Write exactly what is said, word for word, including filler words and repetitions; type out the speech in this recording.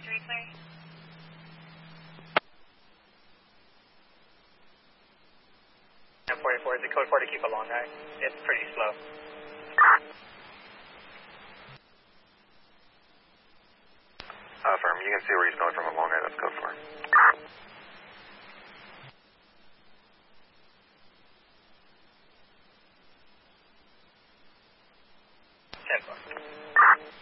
three clear. ten forty-four, is it code four to keep a long eye? It's pretty slow. Uh, firm, you can see where he's going from a long eye, that's code four.